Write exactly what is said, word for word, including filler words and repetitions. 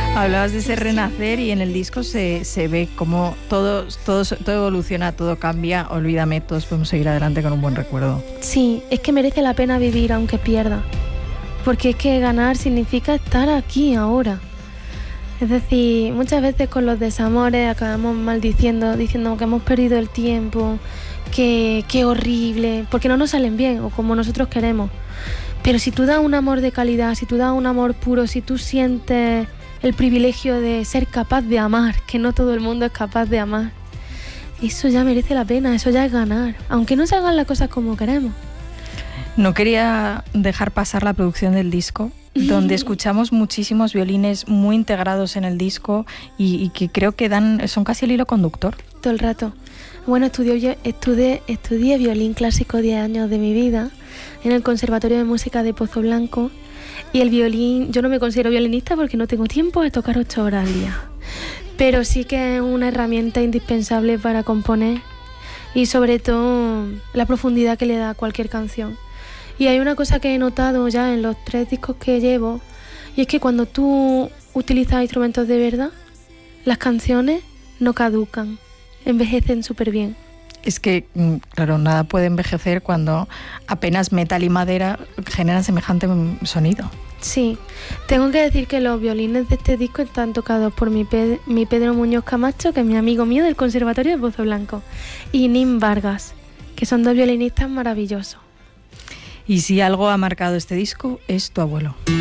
Hablabas de ese renacer y en el disco se, se ve como todo, todo, todo evoluciona, todo cambia. Olvídame, todos podemos seguir adelante con un buen recuerdo. Sí, es que merece la pena vivir aunque pierda. Porque es que ganar significa estar aquí, ahora. Es decir, muchas veces con los desamores acabamos maldiciendo, diciendo que hemos perdido el tiempo, que, que horrible, porque no nos salen bien o como nosotros queremos. Pero si tú das un amor de calidad, si tú das un amor puro, si tú sientes el privilegio de ser capaz de amar, que no todo el mundo es capaz de amar, eso ya merece la pena, eso ya es ganar, aunque no salgan las cosas como queremos. No quería dejar pasar la producción del disco, donde escuchamos muchísimos violines muy integrados en el disco y, y que creo que dan, son casi el hilo conductor. Todo el rato. Bueno, estudié, estudié, estudié violín clásico diez años de mi vida en el Conservatorio de Música de Pozo Blanco, y el violín, yo no me considero violinista porque no tengo tiempo de tocar ocho horas al día, pero sí que es una herramienta indispensable para componer y sobre todo la profundidad que le da a cualquier canción. Y hay una cosa que he notado ya en los tres discos que llevo, y es que cuando tú utilizas instrumentos de verdad, las canciones no caducan, envejecen súper bien. Es que, claro, nada puede envejecer cuando apenas metal y madera generan semejante sonido. Sí, tengo que decir que los violines de este disco están tocados por mi, Pe- mi Pedro Muñoz Camacho, que es mi amigo mío del Conservatorio de Pozo Blanco, y Nim Vargas, que son dos violinistas maravillosos. Y si algo ha marcado este disco, es tu abuelo.